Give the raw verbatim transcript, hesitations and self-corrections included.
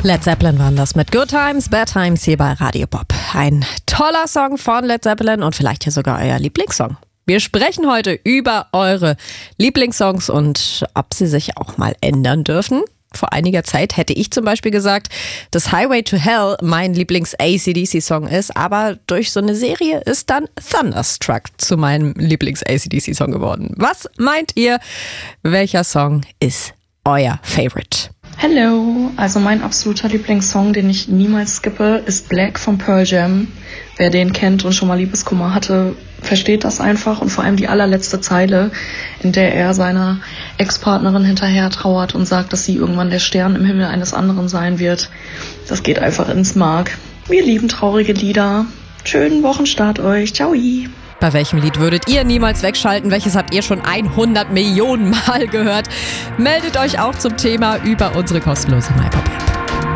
Led Zeppelin waren das mit Good Times, Bad Times hier bei Radio Bob. Ein toller Song von Led Zeppelin und vielleicht ja sogar euer Lieblingssong. Wir sprechen heute über eure Lieblingssongs und ob sie sich auch mal ändern dürfen. Vor einiger Zeit hätte ich zum Beispiel gesagt, dass Highway to Hell mein Lieblings-A C D C-Song ist, aber durch so eine Serie ist dann Thunderstruck zu meinem Lieblings-A C D C-Song geworden. Was meint ihr? Welcher Song ist euer Favorite? Hello, also mein absoluter Lieblingssong, den ich niemals skippe, ist Black von Pearl Jam. Wer den kennt und schon mal Liebeskummer hatte, versteht das einfach. Und vor allem die allerletzte Zeile, in der er seiner Ex-Partnerin hinterher trauert und sagt, dass sie irgendwann der Stern im Himmel eines anderen sein wird. Das geht einfach ins Mark. Wir lieben traurige Lieder. Schönen Wochenstart euch. Ciao. Bei welchem Lied würdet ihr niemals wegschalten? Welches habt ihr schon hundert Millionen Mal gehört? Meldet euch auch zum Thema über unsere kostenlose MyPop-App.